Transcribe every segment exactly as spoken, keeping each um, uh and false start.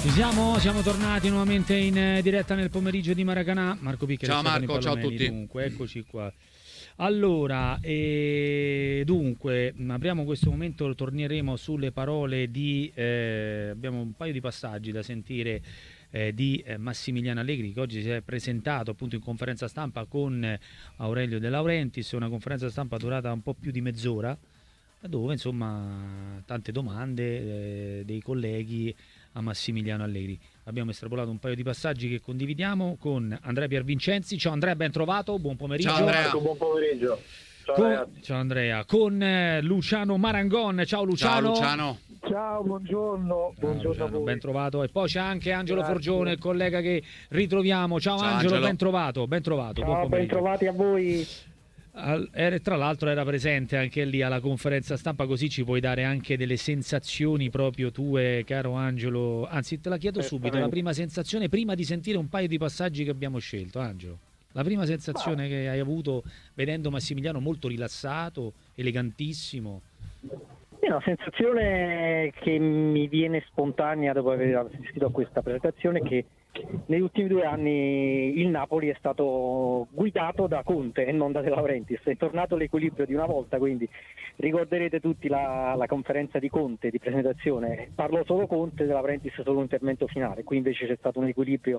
Ci siamo, siamo tornati nuovamente in diretta nel pomeriggio di Maracanã. Marco Picchia. Ciao Marco, ciao a tutti. Dunque, eccoci qua. Allora, eh, dunque, apriamo questo momento, torneremo sulle parole di... Eh, abbiamo un paio di passaggi da sentire eh, di eh, Massimiliano Allegri, che oggi si è presentato appunto in conferenza stampa con Aurelio De Laurentiis, una conferenza stampa durata un po' più di mezz'ora, dove insomma tante domande eh, dei colleghi a Massimiliano Allegri. Abbiamo estrapolato un paio di passaggi che condividiamo con Andrea Piervincenzi. Ciao Andrea, ben trovato, buon pomeriggio. Ciao Andrea. Buon pomeriggio. Ciao, con... Ciao Andrea. Con eh, Luciano Marangon. Ciao Luciano. Ciao Luciano. Ciao, buongiorno. Ciao, buongiorno Luciano, a voi. ben trovato. E poi c'è anche Angelo Grazie. Forgione, il collega che ritroviamo. Ciao, Ciao Angelo, Angelo, ben trovato, ben trovato. Ciao, buon ben pomeriggio. trovati a voi. Al, era, tra l'altro era presente anche lì alla conferenza stampa, così ci puoi dare anche delle sensazioni proprio tue, caro Angelo. Anzi, te la chiedo subito, la prima sensazione prima di sentire un paio di passaggi che abbiamo scelto, Angelo. La prima sensazione che hai avuto vedendo Massimiliano molto rilassato, elegantissimo. È una sensazione che mi viene spontanea dopo aver assistito a questa presentazione, che negli ultimi due anni il Napoli è stato guidato da Conte e non da De Laurentiis. È tornato l'equilibrio di una volta, quindi ricorderete tutti la, la conferenza di Conte di presentazione. Parlò solo Conte, De Laurentiis solo un intervento finale. Qui invece c'è stato un equilibrio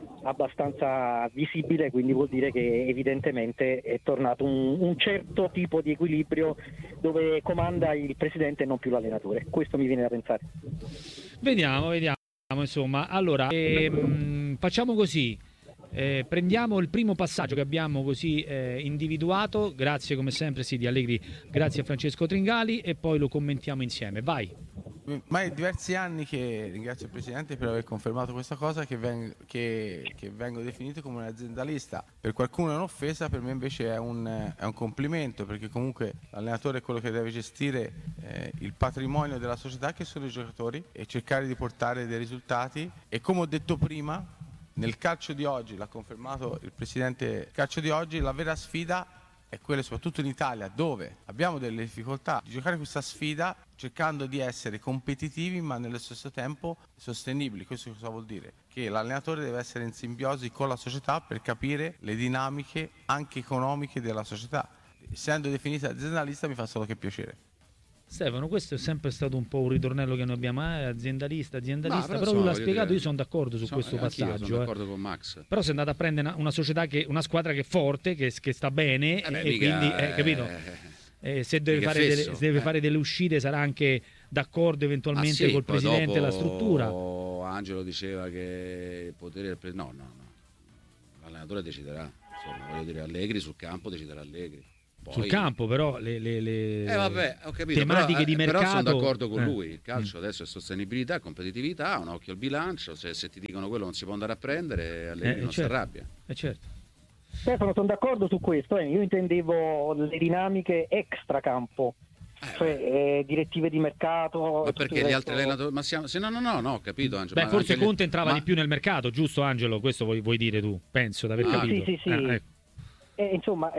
abbastanza visibile, quindi vuol dire che evidentemente è tornato un, un certo tipo di equilibrio dove comanda il presidente e non più l'allenatore. Questo mi viene da pensare. Vediamo, vediamo. Insomma, allora ehm, facciamo così, eh, prendiamo il primo passaggio che abbiamo così eh, individuato, grazie come sempre sì, di Allegri, grazie a Francesco Tringali, e poi lo commentiamo insieme. Vai. Ma è diversi anni che ringrazio il Presidente per aver confermato questa cosa, che, veng- che, che vengo definito come un aziendalista. Per qualcuno è un'offesa, per me invece è un, è un complimento, perché comunque l'allenatore è quello che deve gestire eh, il patrimonio della società, che sono i giocatori, e cercare di portare dei risultati. E come ho detto prima, nel calcio di oggi, l'ha confermato il Presidente, il calcio di oggi, la vera sfida è quella, soprattutto in Italia, dove abbiamo delle difficoltà di giocare questa sfida cercando di essere competitivi ma nello stesso tempo sostenibili. Questo cosa vuol dire? Che l'allenatore deve essere in simbiosi con la società per capire le dinamiche anche economiche della società. Essendo definita aziendalista mi fa solo che piacere. Stefano, questo è sempre stato un po' un ritornello che noi abbiamo, eh? aziendalista, aziendalista, No, però, però insomma, lui l'ha voglio spiegato, dire, io sono d'accordo su Sono- questo anch'io passaggio. sono eh. d'accordo con Max. Però sei andato a prendere una, una società che, una squadra che è forte, che, che sta bene, Eh beh, e mica, quindi, eh, capito? eh, Eh, se deve, mica fare delle, fesso, se deve eh. fare delle uscite sarà anche d'accordo eventualmente Ah, sì, col poi presidente e la dopo struttura. Angelo diceva che il potere del pre- no, no, no. L'allenatore deciderà. Insomma, voglio dire, Allegri sul campo deciderà Allegri. Poi... Sul campo però le, le, le Eh vabbè, ho capito, tematiche però, di eh, mercato. però sono d'accordo con eh. lui. Il calcio adesso è sostenibilità, competitività, un occhio al bilancio. Se, se ti dicono quello non si può andare a prendere, Allegri Eh, non certo. si arrabbia. Eh, certo. Stefano, sono d'accordo su questo. eh. Io intendevo le dinamiche extracampo, Eh, cioè eh, direttive di mercato. Ma e tutto perché il gli resto. altri allenatori? Ma siamo... se no, no, no, no, ho capito, Angelo. Beh, ma forse anche gli- Conte entrava ma- di più nel mercato, giusto Angelo? Questo vuoi, vuoi dire tu, penso, di aver Ah, capito. sì, sì, sì. Eh, ecco. Eh, insomma,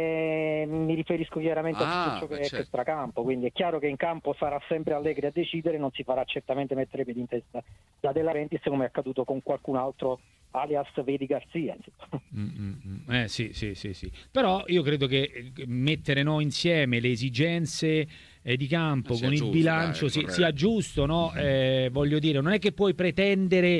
eh, mi riferisco chiaramente Ah, a tutto ciò che beh, è certo. extracampo, quindi è chiaro che in campo sarà sempre Allegri a decidere, non si farà certamente mettere piedi in testa da De Laurentiis come è accaduto con qualcun altro, alias vedi Garzia. insomma. Mm, mm, mm. Eh sì, sì, sì, sì. Però io credo che eh, mettere no, insieme le esigenze eh, di campo Eh, sia con il giusto, bilancio dai, si- corretto. sia giusto, no? Eh, voglio dire, non è che puoi pretendere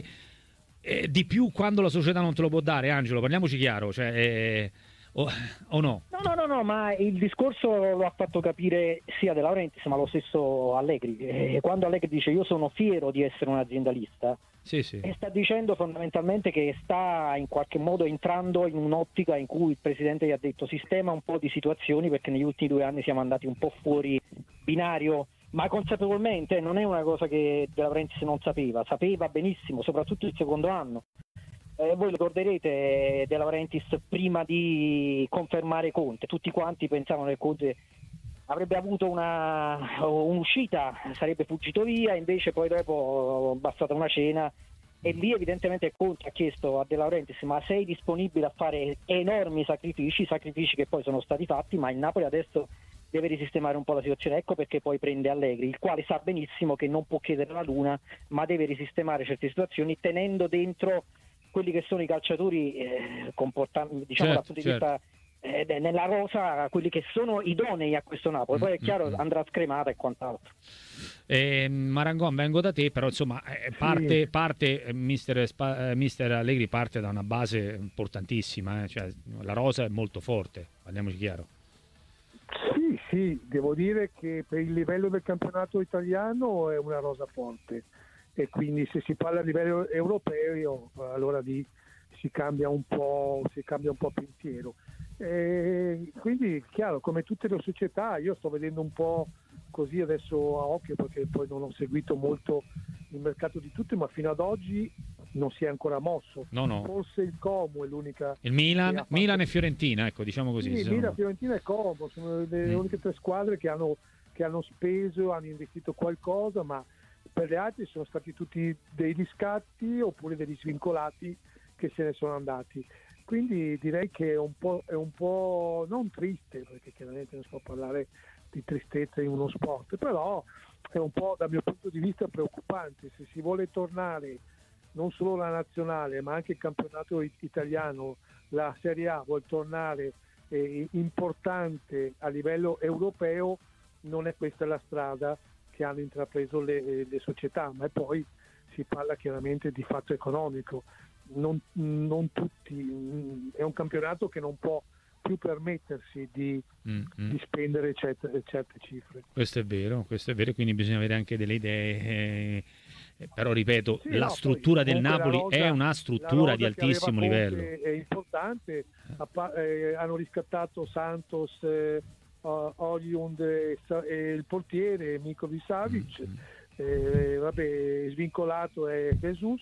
eh, di più quando la società non te lo può dare, Angelo, parliamoci chiaro, cioè, eh, o, o no? No, no, no, no, ma il discorso lo ha fatto capire sia De Laurentiis ma lo stesso Allegri. Eh, quando Allegri dice io sono fiero di essere un aziendalista, Sì, sì. e sta dicendo fondamentalmente che sta in qualche modo entrando in un'ottica in cui il presidente gli ha detto sistema un po' di situazioni, perché negli ultimi due anni siamo andati un po' fuori binario, ma consapevolmente. Non è una cosa che De Laurentiis non sapeva, sapeva benissimo, soprattutto il secondo anno. Eh, voi lo ricorderete, De Laurentiis prima di confermare Conte, tutti quanti pensavano che Conte avrebbe avuto una un'uscita, sarebbe fuggito via, invece poi dopo bastata una cena, e lì evidentemente Conte ha chiesto a De Laurentiis ma sei disponibile a fare enormi sacrifici, sacrifici che poi sono stati fatti, ma il Napoli adesso deve risistemare un po' la situazione. Ecco perché poi prende Allegri, il quale sa benissimo che non può chiedere la luna, ma deve risistemare certe situazioni tenendo dentro quelli che sono i calciatori eh, comportam- diciamo certo, dal punto di certo. vista eh, nella rosa, quelli che sono idonei a questo Napoli. Poi è chiaro, andrà scremata e quant'altro. Eh, Marangon, vengo da te, però insomma eh, parte, Sì. parte eh, mister, Spa- eh, mister Allegri parte da una base importantissima, eh, cioè, la rosa è molto forte, parliamoci chiaro. Sì, sì, devo dire che per il livello del campionato italiano è una rosa forte, e quindi se si parla a livello europeo allora lì si cambia un po', si cambia un po' pensiero. E quindi chiaro, come tutte le società, io sto vedendo un po' così adesso a occhio, perché poi non ho seguito molto il mercato di tutti, ma fino ad oggi non si è ancora mosso. No, no. Forse il Como è l'unica. Il che ha Milan, fatto- Milan e Fiorentina, ecco, diciamo così. Sì, sono- Milan, Fiorentina e Como sono le Mm. uniche tre squadre che hanno, che hanno speso, hanno investito qualcosa, ma per le altre sono stati tutti dei riscatti oppure degli svincolati che se ne sono andati. Quindi direi che è un po', è un po' non triste, perché chiaramente non si può parlare di tristezza in uno sport, però è un po' dal mio punto di vista preoccupante. Se si vuole tornare non solo la nazionale ma anche il campionato it- italiano, la Serie A vuol tornare eh, importante a livello europeo, non è questa la strada che hanno intrapreso le, le società, ma poi si parla chiaramente di fatto economico. Non, non tutti, è un campionato che non può più permettersi di, Mm, mm. di spendere certe, certe cifre. Questo è vero, questo è vero, e quindi bisogna avere anche delle idee. eh, eh, però ripeto, Sì, la no, poi struttura del comunque la Napoli rosa- è una la struttura rosa di che altissimo aveva livello. Conte è importante, a pa- eh, hanno riscattato Santos, eh, uh, Oljund e, Sa- e il portiere Milinkovic Savic, Mm, mm. eh, vabbè, svincolato è Jesus,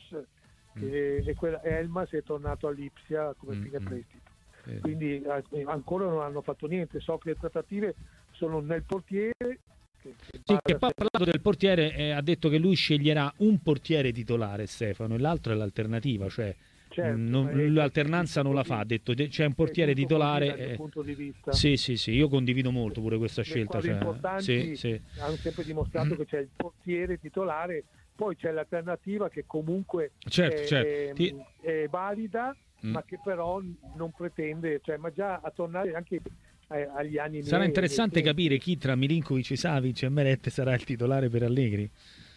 che, e quella, Elmas è tornato all'Ipsia come Mm, fine mm. prestito. Eh, Quindi eh, ancora non hanno fatto niente. So che le trattative sono nel portiere, che, che Sì, che parla poi ha parlato del portiere, eh, ha detto che lui sceglierà un portiere titolare, Stefano, e l'altro è l'alternativa, cioè certo, mh, non- ma è- l'alternanza non la fa, ha detto de- c'è un portiere è tutto titolare. così dal mio eh, punto di vista. sì, sì, sì, io condivido molto pure questa Le scelta. squadre Cioè, importanti sì, sì. hanno sempre dimostrato che c'è il portiere titolare, poi c'è l'alternativa che comunque Certo, è, certo. è- Ti- è valida, Mm. ma che però non pretende, cioè, ma già a tornare anche eh, agli anni Sarà miei, interessante che- capire chi tra Milinkovic, Savic e Meret sarà il titolare per Allegri.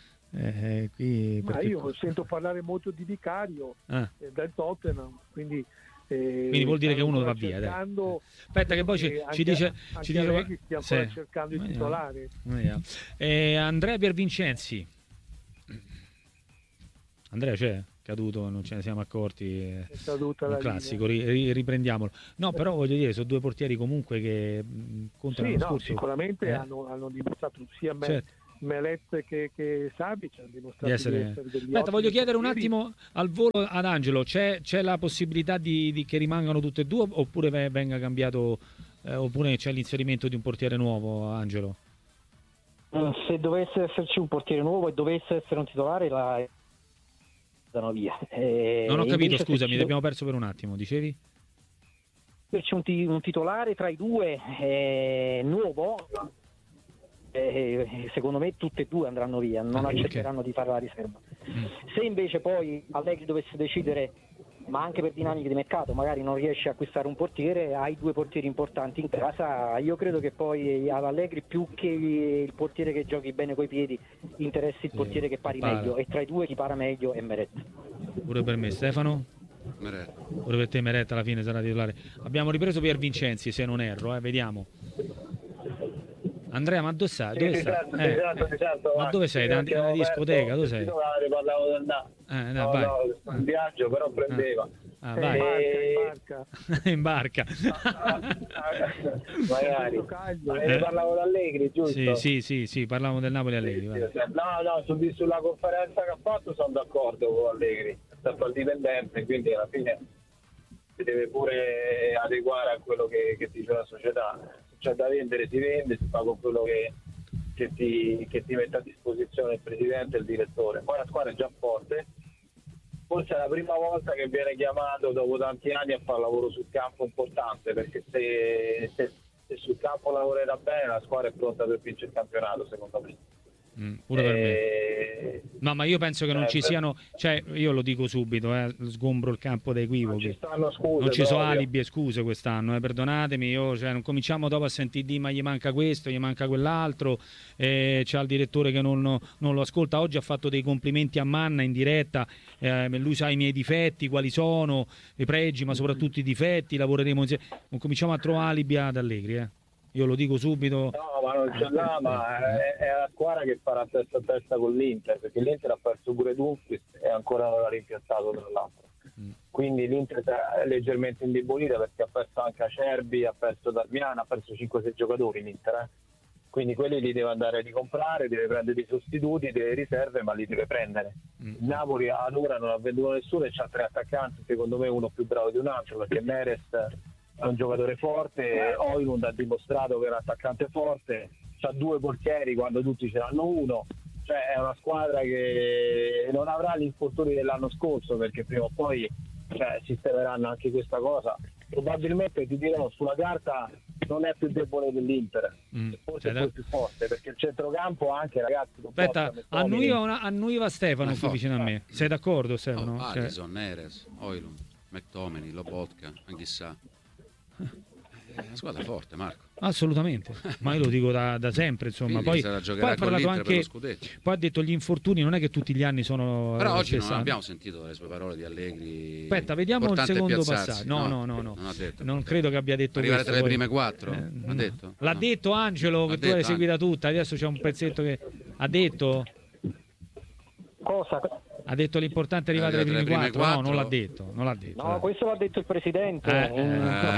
Eh, qui, Ma perché- io sento parlare molto di Vicario Ah, eh, del Tottenham, quindi eh, quindi vuol dire che stanno uno va ancora via. Dai. cercando- Aspetta che poi ci, anche- ci dice... anche ci dice Allegri stia ancora sì. cercando il Vediamo. titolare. Vediamo. Eh, Andrea Piervincenzi. Andrea c'è? Caduto, non ce ne siamo accorti. eh, È caduta la Un classico, linea. ri- ri- riprendiamolo. No, però voglio dire, sono due portieri comunque che mh, contano Sì, l'anno no, scorso. sicuramente eh, hanno, hanno dimostrato sia Me- certo, Meret che, che Savic hanno dimostrato di di essere... essere, degli Aspetta, ottimi voglio chiedere un portieri. attimo al volo ad Angelo, c'è, c'è la possibilità di, di che rimangano tutte e due oppure ve- venga cambiato, eh, oppure c'è l'inserimento di un portiere nuovo, Angelo? Eh, Se dovesse esserci un portiere nuovo e dovesse essere un titolare, la danno via. Eh, Non ho capito, invece se scusami, ci ti abbiamo perso per un attimo, dicevi? deve esserci un, ti- un titolare tra i due eh, nuovo, eh, secondo me tutte e due andranno via, non Ah, ok. accetteranno di fare la riserva. Mm. Se invece poi Allegri dovesse decidere, ma anche per dinamiche di mercato, magari non riesce a acquistare un portiere, hai due portieri importanti in casa, io credo che poi ad Allegri più che il portiere che giochi bene coi piedi interessi il Sì, portiere che pari para. meglio, e tra i due chi para meglio è Meret. Pure per me, Stefano? Meret. Pure per te Meret alla fine sarà titolare. Abbiamo ripreso Piervincenzi, se non erro, eh, vediamo. Andrea, ma dove stai? Dove Sì, stai? esatto, Eh, esatto, eh. esatto, Ma guarda, dove sei? sì, Da- perché Nella ho discoteca? aperto Dove il sei? titolare, parlavo del Napoli. Eh, dai, No, vai. no, sto in viaggio, però prendeva. Ah, È vai. in barca, in barca. In barca. Magari. Caglio. Ma ne parlavo da Allegri, giusto? Sì, sì, sì, sì, parlavamo del Napoli Allegri. vai. No, no, su- sulla conferenza che ha fatto sono d'accordo con Allegri, è stato al dipendente, quindi alla fine si deve pure adeguare a quello che, che dice la società. Se c'è da vendere si vende, si fa con quello che, che, ti, che ti mette a disposizione il presidente e il direttore. Poi la squadra è già forte, forse è la prima volta che viene chiamato dopo tanti anni a fare lavoro sul campo importante, perché se, se se sul campo lavorerà bene la squadra è pronta per vincere il campionato, secondo me. Mm, pure per me. E... No, ma io penso che non eh, ci per... siano, cioè io lo dico subito, eh, sgombro il campo dai equivochi. Non ci stanno scuse, non ci sono proprio. alibi e scuse quest'anno, eh, perdonatemi, io, cioè, non cominciamo dopo a sentire di ma gli manca questo, gli manca quell'altro, eh, c'ha il direttore che non, non lo ascolta. Oggi ha fatto dei complimenti a Manna in diretta, eh, lui sa i miei difetti, quali sono, i pregi, ma soprattutto i difetti, lavoreremo insieme. Non cominciamo a trovare alibi ad Allegri, eh. Io lo dico subito. No, ma non c'è là, ma è, è la squadra che farà testa a testa con l'Inter, perché l'Inter ha perso pure Dumfries e ancora non l'ha rimpiazzato tra l'altro. Mm. Quindi l'Inter è leggermente indebolita perché ha perso anche Acerbi, ha perso Darmian, ha perso cinque sei giocatori l'Inter. Eh. Quindi quelli li deve andare a ricomprare, deve prendere dei sostituti, delle riserve, ma li deve prendere. Mm. Il Napoli ad ora non ha venduto nessuno e c'ha tre attaccanti, secondo me uno più bravo di un altro, perché Neres è un giocatore forte, Højlund ha dimostrato che è un attaccante forte, c'ha due portieri quando tutti ce l'hanno uno, cioè è una squadra che non avrà gli infortuni dell'anno scorso, perché prima o poi cioè, sistemeranno anche questa cosa. Probabilmente ti dirò, sulla carta non è più debole dell'Inter, mm. forse è più forte, perché il centrocampo anche, ragazzi, aspetta, annuiva, una, annuiva Stefano qui vicino a me, sei d'accordo Stefano? Oh, cioè... Alisson, Neres, Højlund, McTominay, Lobotka, Anghissà. È una squadra forte, Marco. Assolutamente, ma io lo dico da, da sempre, insomma. Poi, poi ha parlato anche, poi ha detto gli infortuni non è che tutti gli anni sono. Però oggi non abbiamo sentito le sue parole di Allegri. Aspetta, vediamo il secondo piazzarsi. passaggio. No, no, no, no. Non, ha detto, non credo che abbia detto arrivare questo. Arrivare tra le prime quattro? Eh, ha detto? L'ha no. detto Angelo, che ha tu detto l'hai seguita anche. tutta. Adesso c'è un pezzetto che ha detto. Cosa? Ha detto l'importante è arrivare alle prime quattro. quattro. No, non l'ha detto, non l'ha detto. No, questo l'ha detto il presidente. Eh, eh,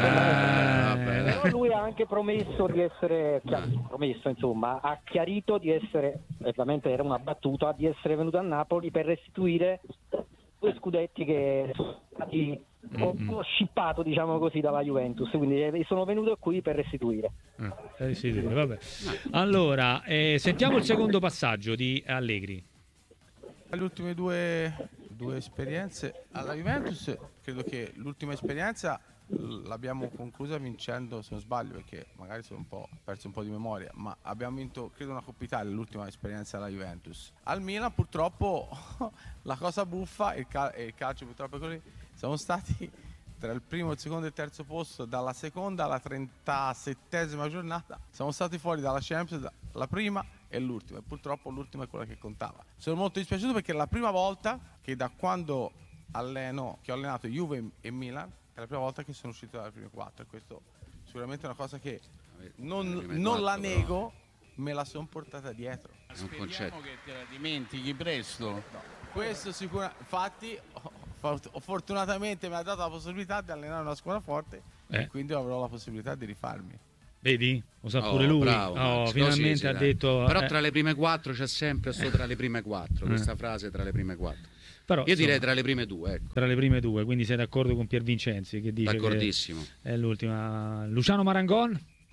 eh, però lui ha anche promesso di essere, promesso insomma, ha chiarito di essere, ovviamente era una battuta, di essere venuto a Napoli per restituire due scudetti che sono stati mm-hmm. ho scippato, diciamo così, dalla Juventus, quindi sono venuto qui per restituire. Eh, sì, sì, vabbè. Allora, eh, sentiamo il secondo passaggio di Allegri. Le ultime due, due esperienze alla Juventus, credo che l'ultima esperienza l'abbiamo conclusa vincendo, se non sbaglio, perché magari sono un po' perso un po' di memoria, ma abbiamo vinto credo una Coppa Italia l'ultima esperienza alla Juventus. Al Milan purtroppo la cosa buffa e il, cal- il calcio purtroppo è così, siamo stati tra il primo, il secondo e il terzo posto dalla seconda alla trentasettesima giornata, siamo stati fuori dalla Champions la prima e l'ultima, e purtroppo l'ultima è quella che contava. Sono molto dispiaciuto perché è la prima volta che da quando alleno, che ho allenato Juve e Milan, è la prima volta che sono uscito dalle prime quattro, e questo sicuramente è una cosa che non, non la nego, me la sono portata dietro. Speriamo che te la dimentichi presto. No, questo sicuramente, infatti ho, fortunatamente mi ha dato la possibilità di allenare una squadra forte eh. e quindi avrò la possibilità di rifarmi. Vedi? Lo sa oh, pure lui. Bravo, oh, finalmente sì, ha dai. detto. Però eh. tra le prime quattro c'è sempre sto tra le prime quattro. Questa eh. frase tra le prime quattro. Però, io direi insomma, tra le prime due. Ecco. Tra le prime due, quindi sei d'accordo con Pier Vincenzi che dice D'accordissimo. Che è l'ultima. Luciano Marangon?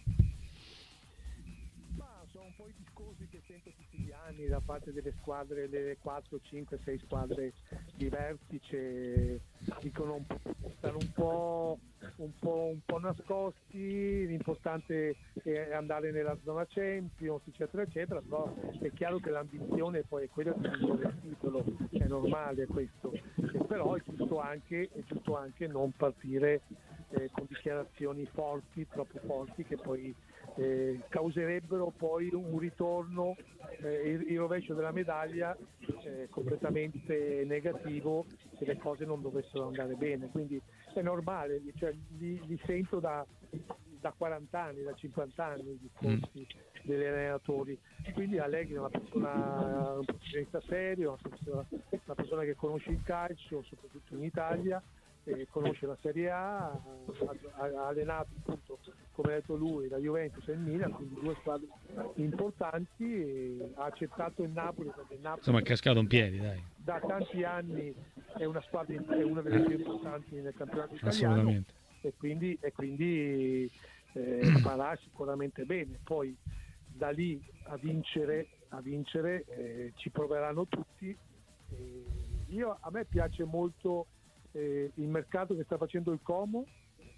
Ma sono un po' i discorsi che sento tutti gli anni da parte delle squadre, delle quattro, cinque, sei squadre di vertice, dicono un po', stanno un po', un po', un po' nascosti, l'importante è andare nella zona Champions, eccetera, eccetera, però è chiaro che l'ambizione poi è quella di vincere il titolo, è normale questo, e però è giusto anche, è giusto anche non partire eh, con dichiarazioni forti, troppo forti, che poi Eh, causerebbero poi un ritorno, eh, il, il rovescio della medaglia eh, completamente negativo se le cose non dovessero andare bene, quindi è normale, cioè, li, li sento da, da quaranta anni, da cinquanta anni i discorsi mm. degli allenatori, quindi Allegri è una persona, un professionista serio, una persona, una persona che conosce il calcio, soprattutto in Italia, eh, conosce la Serie A, ha, ha allenato appunto, come ha detto lui, la Juventus e il Milan, quindi due squadre importanti, e ha accettato il Napoli perché il Napoli insomma è cascato in piedi, dai. Da tanti anni è una squadra, è una delle più importanti nel campionato italiano, assolutamente, e quindi, e quindi eh, farà sicuramente bene. Poi da lì a vincere, a vincere eh, ci proveranno tutti. Eh, io, a me piace molto eh, il mercato che sta facendo il Como,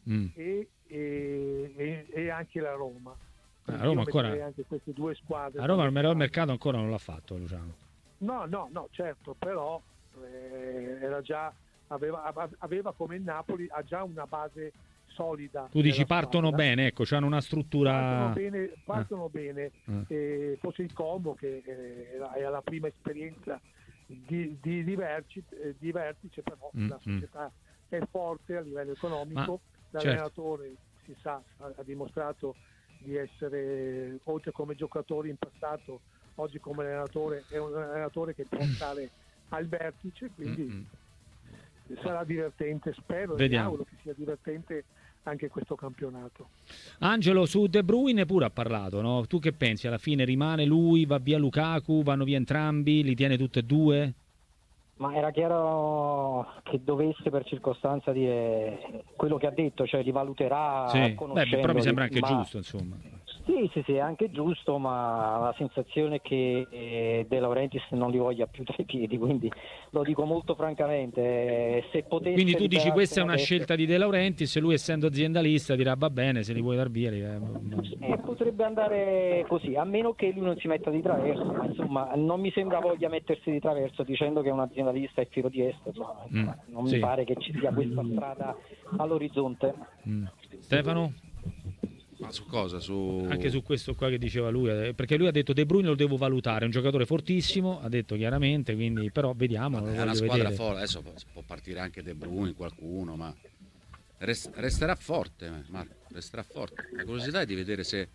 mm. e, e, e, e anche la Roma. A Roma ancora anche queste due squadre. A Roma il mercato ancora non l'ha fatto, Luciano. No, no, no, certo, però eh, era già aveva, aveva come il Napoli ha già una base solida. Tu dici partono squadra. bene, ecco, c'hanno una struttura. Partono bene, partono ah. bene. Ah. Eh, forse il Como che eh, è la prima esperienza di, di, di, vertice, di vertice, però mm, la società mm. è forte a livello economico. Ma, l'allenatore certo. si sa, ha, ha dimostrato di essere, oltre come giocatore in passato, oggi come allenatore è un allenatore che può stare al vertice, quindi mm-hmm. sarà divertente, spero e mi auguro che sia divertente anche questo campionato. Angelo, su De Bruyne pure ha parlato, no? Tu che pensi? Alla fine rimane lui, va via Lukaku, vanno via entrambi, li tiene tutti e due? Ma era chiaro che dovesse per circostanza dire quello che ha detto, cioè rivaluterà. Sì. Beh, però mi sembra anche ma... giusto, insomma. Sì, sì, sì, è anche giusto, ma la sensazione è che eh, De Laurentiis non li voglia più tra i piedi, quindi lo dico molto francamente. Eh, se potesse quindi tu dici questa è una adesso... scelta di De Laurentiis, lui essendo aziendalista dirà va bene, se li vuoi dar via. Li... Eh, potrebbe andare così, a meno che lui non si metta di traverso, ma insomma non mi sembra voglia mettersi di traverso dicendo che è un aziendalista e filo diestro, insomma, mm, non sì. mi pare che ci sia questa strada all'orizzonte. Mm. Stefano? Ma su cosa? Su... Anche su questo qua che diceva lui, perché lui ha detto De Bruyne lo devo valutare, è un giocatore fortissimo, ha detto chiaramente, quindi però vediamo. È una squadra forte, adesso può partire anche De Bruyne, qualcuno, ma rest- resterà forte, Marco, resterà forte. La curiosità è di vedere se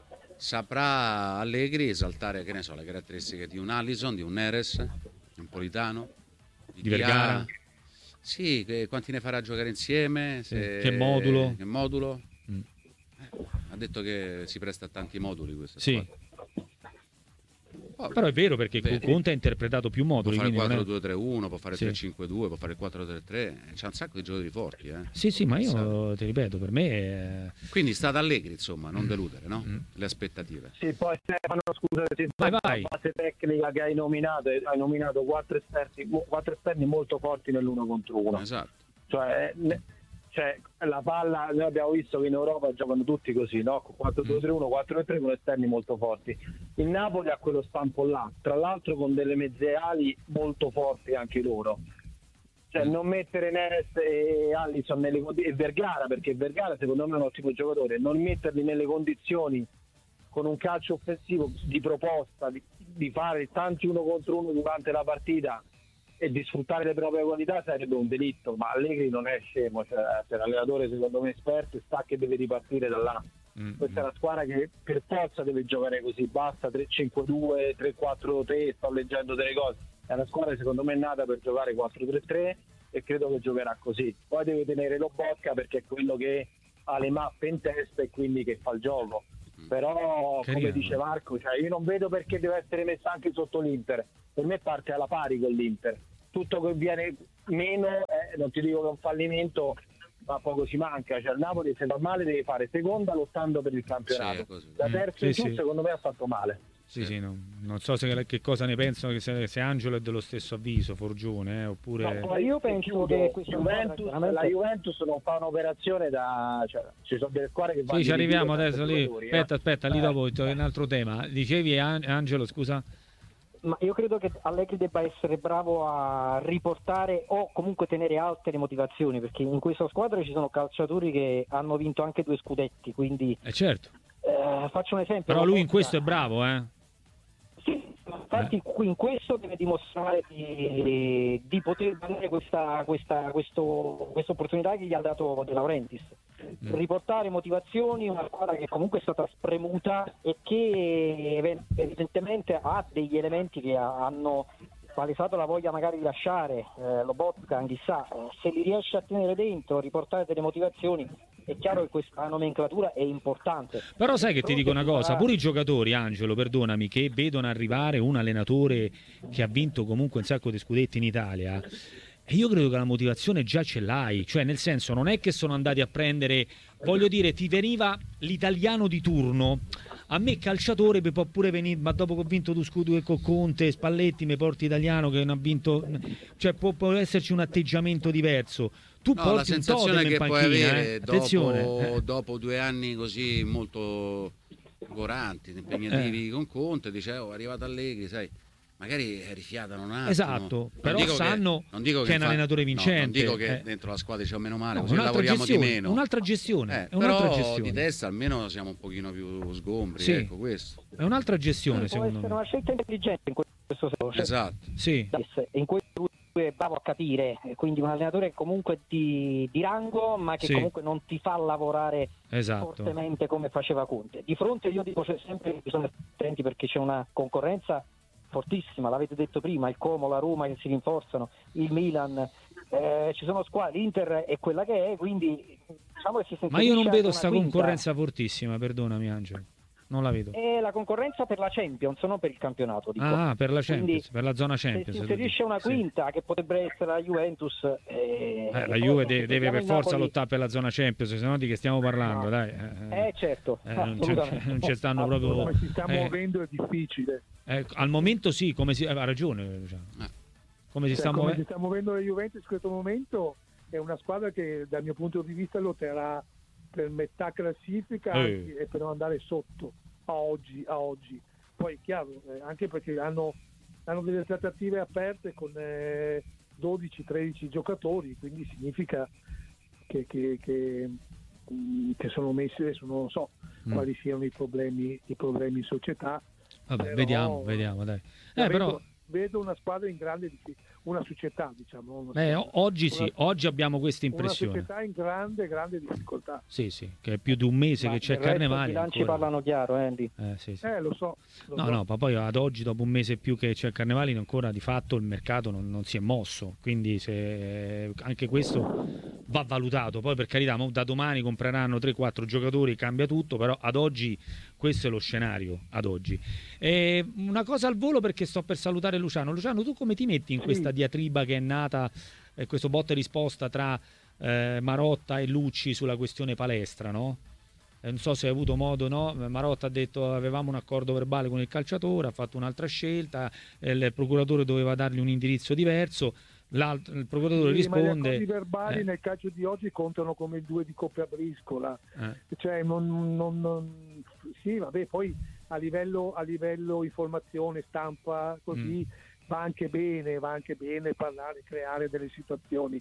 saprà Allegri esaltare, che ne so, le caratteristiche di un Alisson, di un Neres, un Politano, di, di Vergara. Sì, che, quanti ne farà giocare insieme, se, che modulo. Che modulo. Mm. Ha detto che si presta a tanti moduli questa sì. squadra. Oh, però è vero perché vedi. Conte ha interpretato più moduli. Può fare quattro due tre uno, può fare sì. tre cinque due, può fare quattro tre tre, c'è un sacco di giocatori forti. Eh. Sì, sì, ma io Pensate. ti ripeto, per me è... Quindi sta ad Allegri, insomma, non deludere, no? Mm. Le aspettative. Sì, poi Stefano, scusa, se vai, vai. la base tecnica che hai nominato, hai nominato quattro esperti, quattro esterni molto forti nell'uno contro uno. Esatto. Cioè... Ne... Cioè, la palla, noi abbiamo visto che in Europa giocano tutti così, no? quattro due tre uno, quattro tre tre con esterni molto forti. Il Napoli ha quello stampo là, tra l'altro con delle mezze ali molto forti anche loro. Cioè, non mettere Neres e Alisson nelle condizioni, e Vergara, perché Vergara secondo me è un ottimo giocatore, non metterli nelle condizioni con un calcio offensivo di proposta, di, di fare tanti uno contro uno durante la partita e di sfruttare le proprie qualità sarebbe un delitto, ma Allegri non è scemo, cioè, è un allenatore secondo me esperto e sa che deve ripartire da là. Mm-hmm. Questa è una squadra che per forza deve giocare così, basta tre cinque due, tre quattro tre, sto leggendo delle cose, è una squadra secondo me nata per giocare quattro tre tre e credo che giocherà così. Poi deve tenere Lobotka perché è quello che ha le mappe in testa e quindi che fa il gioco. Però Carino. Come dice Marco, cioè, io non vedo perché deve essere messa anche sotto l'Inter, per me parte alla pari con l'Inter. Tutto che viene meno, eh, non ti dico che è un fallimento, ma poco ci manca. Cioè il Napoli se normale deve fare seconda lottando per il campionato. Sì, da terzo mm, in sì, giù sì. secondo me ha fatto male. Sì, sì, sì no. Non so se, che cosa ne pensano, che se, se Angelo è dello stesso avviso, Forgione, eh, oppure... No, io penso che Juventus, veramente... la Juventus non fa un'operazione da... Cioè, ci sono delle squadre che vanno... Sì, ci arriviamo adesso lì. Aspetta, eh. aspetta, lì dopo è un altro tema. Dicevi, Angelo, scusa? Ma io credo che Allegri debba essere bravo a riportare o comunque tenere alte le motivazioni, perché in questa squadra ci sono calciatori che hanno vinto anche due scudetti, quindi... Eh certo. Eh, faccio un esempio. Però lui in questo è bravo, eh? Sì, infatti eh. in questo deve dimostrare di, di poter avere questa, questa questo, questa opportunità che gli ha dato De Laurentiis. Mm. Riportare motivazioni, una squadra che comunque è stata spremuta e che evidentemente ha degli elementi che hanno palesato la voglia magari di lasciare, eh, Lobotka, chissà, eh, se li riesce a tenere dentro, riportare delle motivazioni, è chiaro che questa nomenclatura è importante. Però sai che ti dico una cosa, pure i giocatori, Angelo, perdonami, che vedono arrivare un allenatore che ha vinto comunque un sacco di scudetti in Italia, E io credo che la motivazione già ce l'hai, cioè nel senso non è che sono andati a prendere, voglio dire, ti veniva l'italiano di turno, a me calciatore mi può pure venire, ma dopo che ho vinto tu scudo con Conte, Spalletti mi porti italiano che non ha vinto, cioè può, può esserci un atteggiamento diverso. Tu No, porti la sensazione un totem che in panchina, puoi avere eh? dopo, Attenzione, eh. dopo due anni così molto goranti, impegnativi Eh. con Conte, dicevo, è arrivato Allegri, sai, magari è rifiatano un attimo. Esatto, Non però dico sanno che, non dico che è un fa- allenatore vincente. No, non dico che eh. dentro la squadra c'è meno male, No, così un'altra lavoriamo gestione, di meno. un'altra gestione, Eh, è un'altra però gestione. di testa almeno siamo un pochino più sgombri, Sì. ecco questo. È un'altra gestione, Può secondo essere me. una scelta intelligente in questo senso. Cioè, Esatto. Sì. e in questo lui è bravo a capire, quindi un allenatore comunque di, di rango, ma che Sì. comunque non ti fa lavorare Esatto. fortemente come faceva Conte. Di fronte io dico cioè, sempre che bisogna stare attenti perché c'è una concorrenza fortissima, l'avete detto prima, il Como, la Roma che si rinforzano, il Milan, eh, ci sono squadre, l'Inter è quella che è, quindi diciamo che si Ma io non inserisce vedo anche sta una quinta. concorrenza fortissima, perdonami Angelo. Non la vedo. È la concorrenza per la Champions, non per il campionato. Dico. Ah, per la Quindi, Champions, per la zona se Champions. si tu inserisce dici. una Sì. quinta che potrebbe essere la Juventus, eh, Eh, la e Juve poi de- se deve vediamo per il forza Napoli- lottare per la zona Champions, se no di che stiamo parlando, No. dai. Eh, Eh certo, eh, non, c'è- assolutamente. non ci stanno proprio. Come si sta eh, muovendo è difficile. eh, al momento sì, come si, ha ragione. Luciano. Eh. Come si Cioè, sta come muovendo? si sta muovendo la Juventus in questo momento è una squadra che dal mio punto di vista lotterà per metà classifica Eh. anzi, e per non andare sotto a oggi, a oggi. Poi è chiaro, eh, anche perché hanno, hanno delle trattative aperte con eh, dodici tredici giocatori, quindi significa che, che, che, mh, che sono messi, adesso non so Mm. quali siano i problemi, i problemi in società. Vabbè, però- vediamo, vediamo, dai. la Eh, vedo, però, vedo una squadra in grande diffi- una società, diciamo. una eh, squadra- o- oggi sì, una- oggi abbiamo questa una impressione. società in grande, grande difficoltà. Sì, sì, che è più di un mese Ma che c'è del resto Carnevale. I bilanci ancora. parlano chiaro, eh, Andy. Eh, sì, sì. Eh, lo so. lo No, so. no, ma poi ad oggi, dopo un mese e più che c'è il Carnevale, ancora di fatto il mercato non, non si è mosso. Quindi se, anche questo va valutato. Poi per carità, mo da domani compreranno tre quattro giocatori, cambia tutto, però ad oggi questo è lo scenario, ad oggi. E una cosa al volo perché sto per salutare Luciano. Luciano, tu come ti metti in Sì. questa diatriba che è nata, eh, questo botta e risposta tra eh, Marotta e Lucci sulla questione palestra, no? Eh, non so se hai avuto modo, no? Marotta ha detto avevamo un accordo verbale con il calciatore, ha fatto un'altra scelta, eh, il procuratore doveva dargli un indirizzo diverso, l'altro, il procuratore Sì, ma gli risponde... accordi verbali eh, nel calcio di oggi contano come i due di Coppia Briscola. eh, Cioè, non, non- non- sì, vabbè, poi a livello, a livello informazione, stampa, così Mm. va anche bene, va anche bene parlare, creare delle situazioni,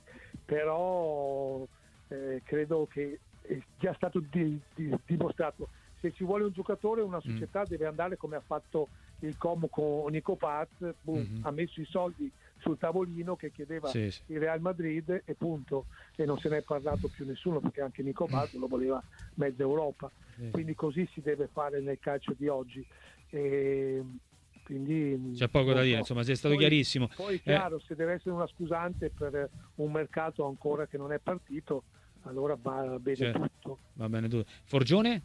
però eh, credo che è già stato di- di- dimostrato. Se ci vuole un giocatore, una società deve andare come ha fatto il Como con Nico Paz, boom, Mhm. ha messo i soldi sul tavolino che chiedeva sì, sì. il Real Madrid e punto, e non se ne è parlato più nessuno perché anche Nico Paz lo voleva mezza Europa, Sì. quindi così si deve fare nel calcio di oggi. E quindi C'è poco da non dire, so. insomma, sei stato Poi- chiarissimo. Poi Eh, chiaro, se deve essere una scusante per un mercato ancora che non è partito, allora va bene Certo. tutto. va bene tu. Forgione?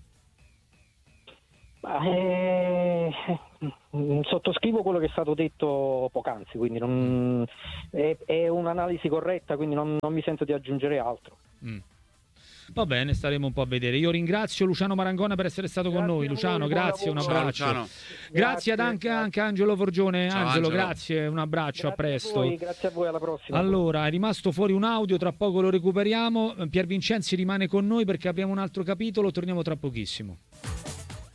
Ma, eh, sottoscrivo quello che è stato detto poc'anzi, quindi non, è, è un'analisi corretta, quindi non, non mi sento di aggiungere altro. Mm. Va bene, staremo un po' a vedere. Io ringrazio Luciano Marangona per essere stato con Grazie noi. a voi, Luciano, buon grazie, un lavoro. Ciao, abbraccio. Luciano. Grazie ad anche, grazie. anche Angelo Forgione. Ciao, Angelo, Angelo. grazie, un abbraccio, a Grazie presto. voi, grazie a voi, alla prossima. Allora, è rimasto fuori un audio, tra poco lo recuperiamo. Pier Vincenzi rimane con noi perché abbiamo un altro capitolo, torniamo tra pochissimo.